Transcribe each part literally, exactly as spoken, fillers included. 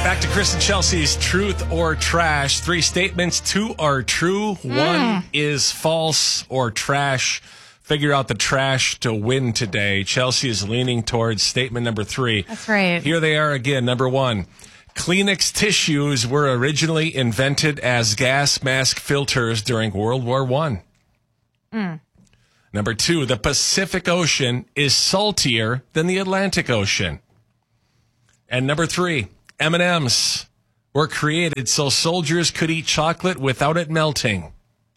Back to Chris and Chelsea's Truth or Trash. Three statements. Two are true. Mm. One is false or trash. Figure out the trash to win today. Chelsea is leaning towards statement number three. That's right. Here they are again. Number one. Kleenex tissues were originally invented as gas mask filters during World War One. Mm. Number two. The Pacific Ocean is saltier than the Atlantic Ocean. And number three. M and M's were created so soldiers could eat chocolate without it melting.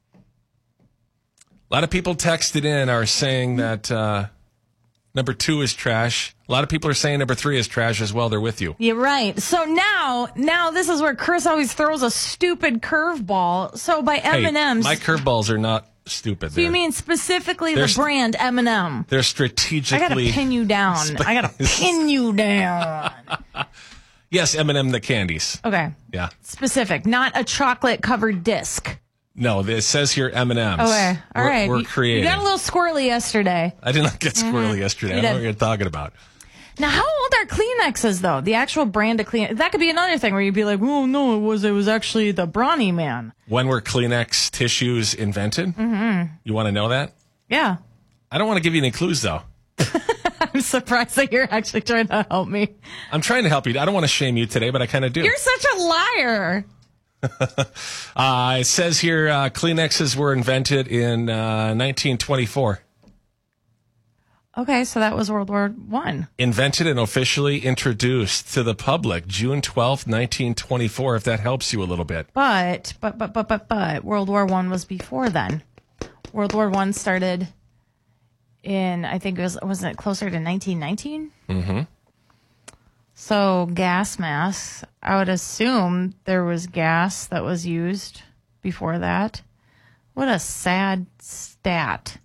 A lot of people texted in are saying that uh, number two is trash. A lot of people are saying number three is trash as well. They're with you. You're right. So now, now this is where Chris always throws a stupid curveball. So by M and M's, hey, my curveballs are not stupid. So you mean specifically they're the brand M and M? They're strategically. I gotta pin you down. Sp- I gotta pin you down. Yes, M and M the candies. Okay. Yeah. Specific, not a chocolate covered disc. No, it says here M and M's. Okay. All we're, right. We're you, creating. You got a little squirrely yesterday. I did not get squirrely Mm-hmm. yesterday. You I don't know did. what you're talking about. Now, how old are Kleenexes, though? The actual brand of Kleenex. That could be another thing where you'd be like, oh, no, it was it was actually the Brawny Man. When were Kleenex tissues invented? Mm-hmm. You want to know that? Yeah. I don't want to give you any clues, though. I'm surprised that you're actually trying to help me. I'm trying to help you. I don't want to shame you today, but I kind of do. You're such a liar. uh, it says here uh, Kleenexes were invented in uh, nineteen twenty-four. Okay, so that was World War One. Invented and officially introduced to the public June twelfth, nineteen twenty-four, if that helps you a little bit. But, but, but, but, but, but, World War One was before then. World War One started in, I think it was, wasn't it closer to nineteen nineteen? Mm-hmm. So gas masks, I would assume there was gas that was used before that. What a sad stat.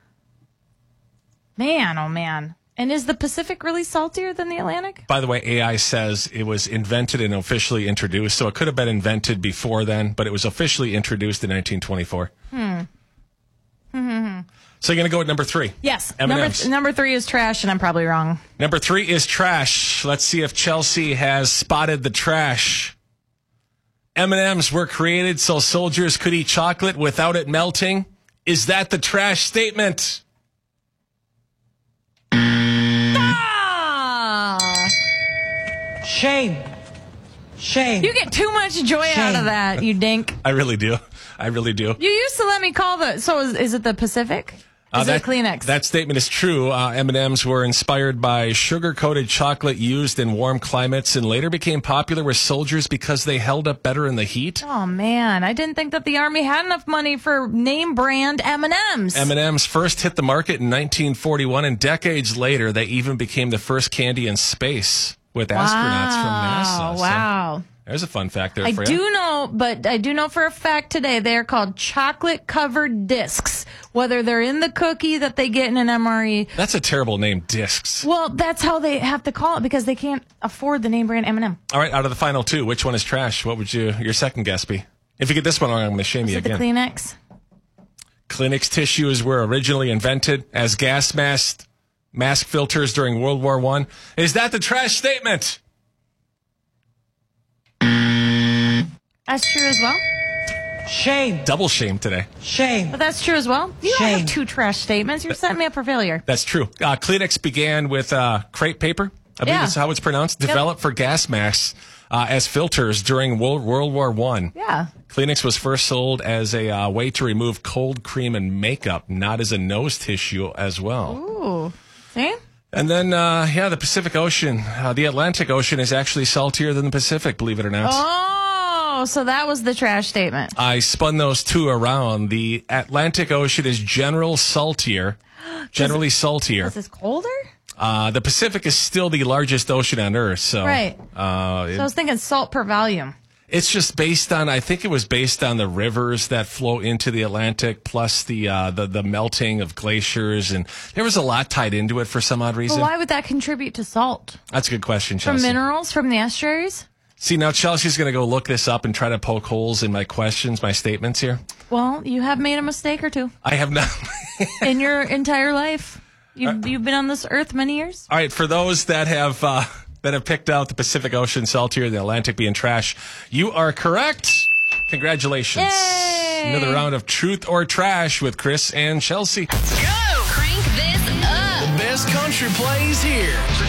Man, oh man. And is the Pacific really saltier than the Atlantic? By the way, A I says it was invented and officially introduced, so it could have been invented before then, but it was officially introduced in nineteen twenty-four. Hmm. Hmm. So you're going to go with number three? Yes. M and Number, M's. th- number three is trash, and I'm probably wrong. Number three is trash. Let's see if Chelsea has spotted the trash. M and M's were created so soldiers could eat chocolate without it melting. Is that the trash statement? Ah! Shame. Shame. You get too much joy Shame. out of that, you dink. I really do. I really do. You used to let me call the... So is, is it the Pacific? Uh, Is that, it Kleenex? That statement is true. Uh, M and M's were inspired by sugar-coated chocolate used in warm climates and later became popular with soldiers because they held up better in the heat. Oh, man. I didn't think that the Army had enough money for name brand M and M's. M and M's first hit the market in nineteen forty-one, and decades later, they even became the first candy in space with astronauts from NASA. So Wow. there's a fun fact there I for you. do know, but I do know for a fact today they are called chocolate-covered discs, whether they're in the cookie that they get in an M R E. That's a terrible name, discs. Well, that's how they have to call it because they can't afford the name brand M and M. All right, out of the final two, which one is trash? What would you your second guess be? If you get this one wrong, I'm going to shame Is you it the again. Kleenex? Kleenex tissues were originally invented as gas mask mask filters during World War One. Is that the trash statement? That's true as well. Shame. Double shame today. Shame. But that's true as well. You don't Shame. have two trash statements. You're setting me up for failure. That's true. Uh, Kleenex began with uh, crepe paper. I believe Yeah. that's how it's pronounced. Yep. Developed for gas masks uh, as filters during World, World War One. Yeah. Kleenex was first sold as a uh, way to remove cold cream and makeup, not as a nose tissue as well. Ooh. See? And then, uh, yeah, the Pacific Ocean. Uh, the Atlantic Ocean is actually saltier than the Pacific, believe it or not. Oh, so that was the trash statement. I spun those two around. The Atlantic Ocean is general saltier, generally saltier. Is this colder? Uh, the Pacific is still the largest ocean on Earth. So, Right. Uh, it- So I was thinking salt per volume. it's just based on, I think it was based on the rivers that flow into the Atlantic, plus the, uh, the, the melting of glaciers. And there was a lot tied into it for some odd reason. Well, why would that contribute to salt? That's a good question, From Chelsea. minerals from the estuaries? See, now Chelsea's going to go look this up and try to poke holes in my questions, my statements here. Well, you have made a mistake or two I have not. in your entire life. You've, you've been on this earth many years. All right, for those that have uh, that have picked out the Pacific Ocean saltier, the Atlantic being trash. You are correct. Congratulations. Yay! Another round of Truth or Trash with Chris and Chelsea. Go! Crank this up! The best country plays here.